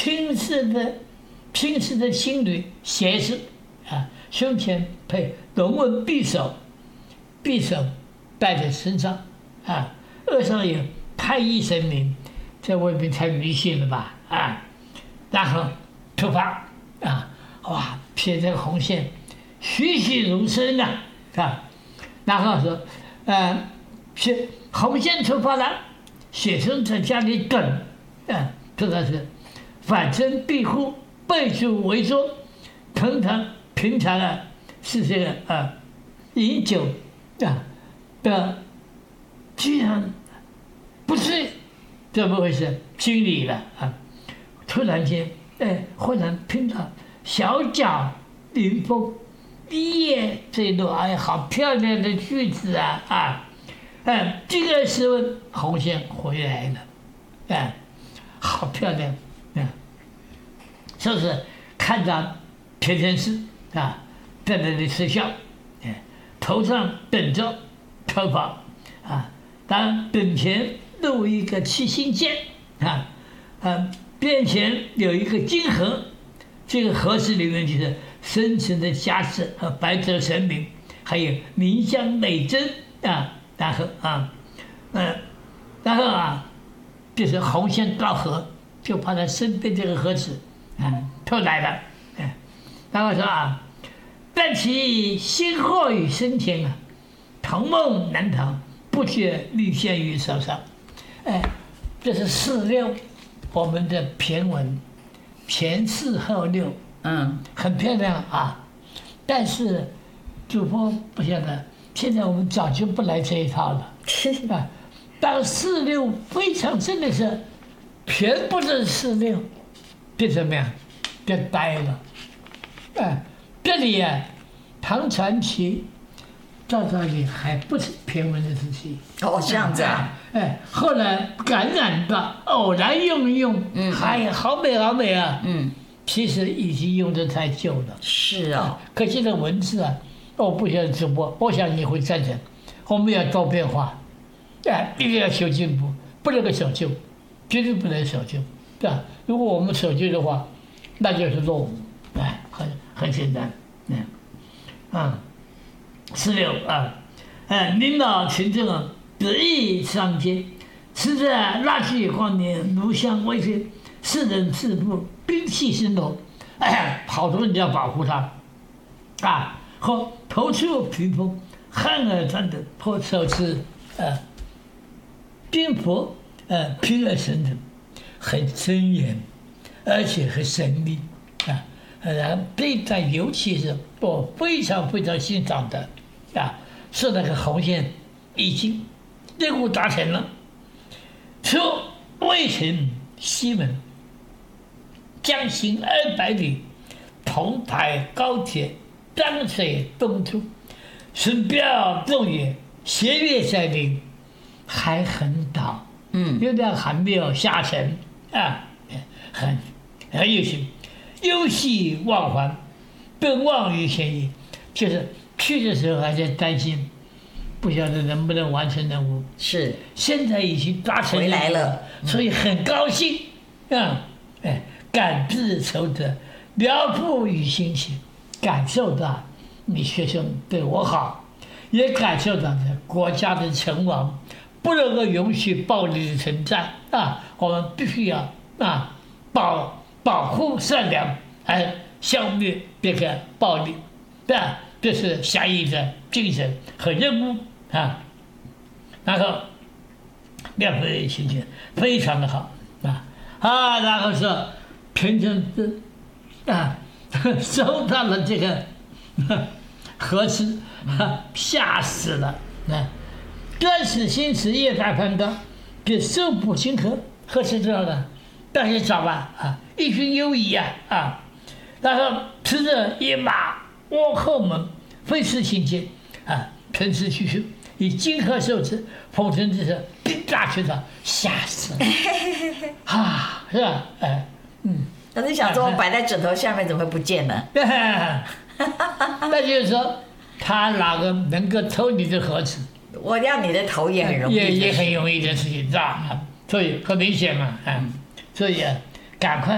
青色的青旅鞋子啊，胸前配龙纹匕首，匕首带在身上啊，额上有太医神明，这未必太迷信了吧啊？然后头发啊，哇，披这个红线，栩栩如生啊，啊，然后说，是红线头发了，学生在家里等，这个是反身庇护，背书为坐，平常啊是这个饮酒的，居然不是怎么回事？经理了啊！突然间，忽然听到小脚临风，一叶坠落，哎，好漂亮的句子啊！这个时候红线回来了，好漂亮是不是？看到田天士在那里失笑，头上等着头发当本前露一个七星剑边前有一个金盒，这个盒子里面就是深沉的家世和白泽神明，还有冥香美珍然后就是红线到河，就把他身边这个盒子偷来了，然后说但其心惑于生前同梦难逃，不觉立现于手上。这是46我们的骈文，前4后6，很漂亮但是主播不晓得，现在我们早就不来这一套了当46非常真的是全部是46，变怎么样？变呆了。这里唐传奇到这里还不是骈文的时期这样子后来感染的偶然用，好美好美其实已经用得太久了。 是可惜的文字我不晓得直播，我想你会赞成，我们要多变化，一定要求进步，不能够守旧，绝对不能守旧，对吧？如果我们守旧的话，那就是落伍，很简单，16领导群众得意上街，实在垃圾荒年，炉香威飞，世人自不兵器生罗，好多人要保护他和头出屏风，汗而战的破手持兵符拼而生的，很森严，而且很神秘然后这一段尤其是我非常非常欣赏的是那个红线已经任务达成了，出渭城西门，将行200里，同台高铁，当水东出，神标动也，斜月在林，还很岛，月亮还没有下沉很有趣。忧喜忘还，更忘于前矣。就是去的时候还在担心，不晓得能不能完成任务。 是， 现在已经达成回来了， 所以很高兴感至仇德，聊付于心情，感受到你学生对我好，也感受到国家的存亡不能够允许暴力的存在我们必须要保护善良，消灭这个暴力，这是侠义的精神和任务然后妙非心情非常的好然后说平成收到了这个盒子吓死了断使心持夜大攀高，给受捕金盒子知道的，大家找吧一群游移然后持着一马窝后门，飞驰行间喷驰去去，以金盒受持，风尘之声，叮大拳头，吓死了是吧？ 但是想说我摆在枕头下面怎么会不见呢？ 那就是说他哪个能够偷你的盒子？ 我要你的头也很容易， 也很容易的事情，是吧？所以很明显嘛，所以赶快